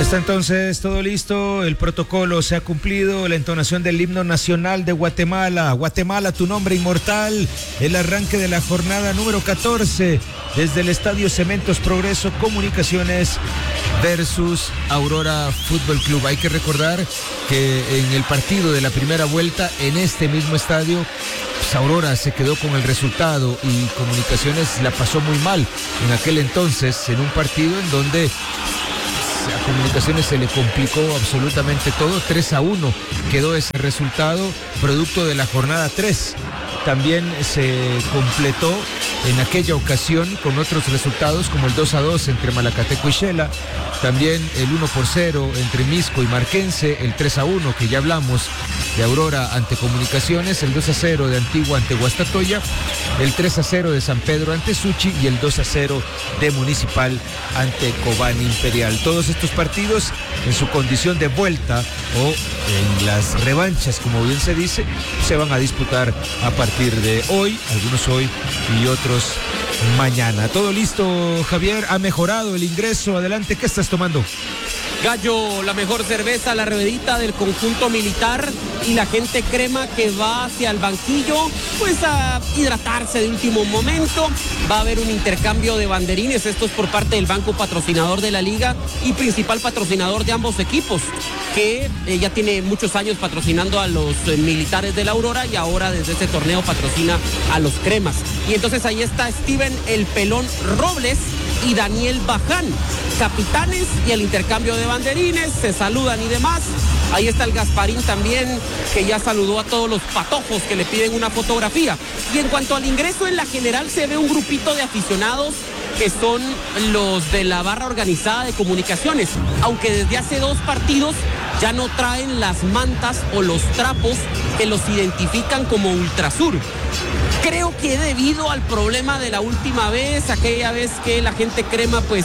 Está entonces todo listo, el protocolo se ha cumplido, la entonación del himno nacional de Guatemala. Guatemala, tu nombre inmortal, el arranque de la jornada número 14 desde el Estadio Cementos Progreso Comunicaciones versus Aurora Fútbol Club. Hay que recordar que en el partido de la primera vuelta en este mismo estadio, pues Aurora se quedó con el resultado y Comunicaciones la pasó muy mal en aquel entonces en un partido en donde a Comunicaciones se le complicó absolutamente todo. 3-1 quedó ese resultado, producto de la jornada 3. También se completó en aquella ocasión con otros resultados como el 2-2 entre Malacateco y Shela, también el 1-0 entre Misco y Marquense, el 3-1 que ya hablamos de Aurora ante Comunicaciones, el 2-0 de Antigua ante Guastatoya, el 3-0 de San Pedro ante Suchi y el 2-0 de Municipal ante Cobán Imperial. Todos estos partidos en su condición de vuelta o en las revanchas, como bien se dice, se van a disputar a partir de hoy, algunos hoy y otros mañana. Todo listo, Javier, ha mejorado el ingreso. Adelante, ¿qué estás tomando? Gallo, la mejor cerveza, la ruedita del conjunto militar y la gente crema que va hacia el banquillo, pues a hidratarse de último momento. Va a haber un intercambio de banderines, esto es por parte del banco patrocinador de la liga y principal patrocinador de ambos equipos, que ya tiene muchos años patrocinando a los militares de la Aurora y ahora desde este torneo patrocina a los cremas. Y entonces ahí está Steven El Pelón Robles y Daniel Baján, capitanes, y el intercambio de banderines, se saludan y demás. Ahí está el Gasparín también, que ya saludó a todos los patojos que le piden una fotografía. Y en cuanto al ingreso en la general, se ve un grupito de aficionados que son los de la barra organizada de Comunicaciones, aunque desde hace 2 partidos ya no traen las mantas o los trapos que los identifican como Ultrasur. Creo que debido al problema de la última vez, aquella vez que la gente crema, pues,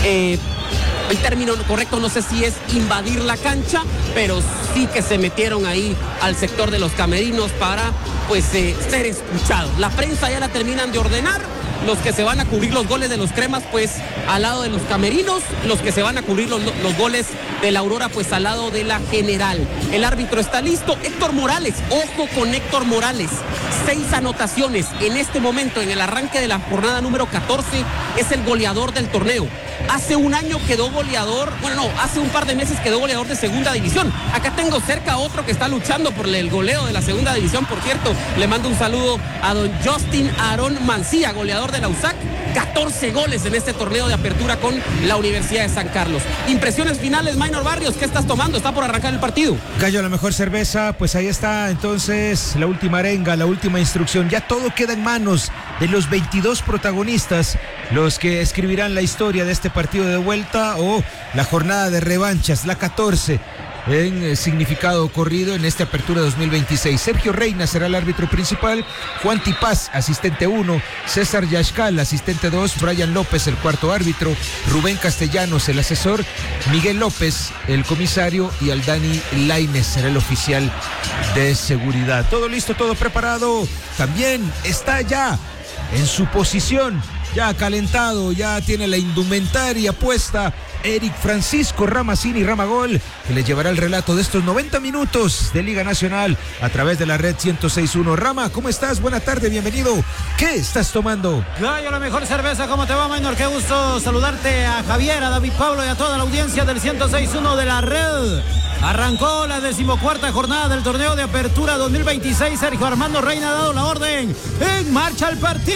el término correcto no sé si es invadir la cancha, pero sí que se metieron ahí al sector de los camerinos para, pues, ser escuchados. La prensa ya la terminan de ordenar. Los que se van a cubrir los goles de los cremas, pues al lado de los camerinos. Los que se van a cubrir los goles de la Aurora, pues al lado de la general. El árbitro está listo. Héctor Morales, ojo con Héctor Morales. 6 anotaciones en este momento, en el arranque de la jornada número 14. Es el goleador del torneo. Hace un año quedó goleador, hace un par de meses quedó goleador de segunda división. Acá tengo cerca otro que está luchando por el goleo de la segunda división. Por cierto, le mando un saludo a don Justin Aarón Mancía, goleador de la USAC. 14 goles en este torneo de apertura con la Universidad de San Carlos. Impresiones finales, Maynor Barrios, ¿qué estás tomando? Está por arrancar el partido. Gallo, la mejor cerveza, pues ahí está entonces la última arenga, la última instrucción. Ya todo queda en manos de los 22 protagonistas, los que escribirán la historia de este partido de vuelta o la jornada de revanchas, la 14. En significado corrido en esta apertura 2026. Sergio Reina será el árbitro principal, Juan Tipaz, asistente 1, César Yaxcal, asistente 2, Brian López, el cuarto árbitro, Rubén Castellanos, el asesor, Miguel López, el comisario, y Aldani Lainez será el oficial de seguridad. Todo listo, todo preparado. También está ya en su posición, ya calentado, ya tiene la indumentaria puesta, Eric Francisco Ramacini Ramagol, que le llevará el relato de estos 90 minutos de Liga Nacional a través de la red 106.1. Rama, ¿cómo estás? Buena tarde, bienvenido. ¿Qué estás tomando? Gallo, la mejor cerveza. ¿Cómo te va, Maynor? Qué gusto saludarte, a Javier, a David Pablo y a toda la audiencia del 106.1 de la red. Arrancó la 14ª jornada del torneo de apertura 2026. Sergio Armando Reina ha dado la orden. En marcha el partido.